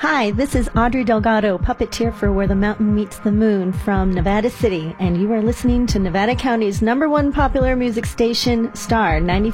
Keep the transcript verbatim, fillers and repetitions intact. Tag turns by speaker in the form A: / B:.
A: Hi, this is Audrey Delgado, puppeteer for Where the Mountain Meets the Moon from Nevada City, and you are listening to Nevada County's number one popular music station, Star ninety.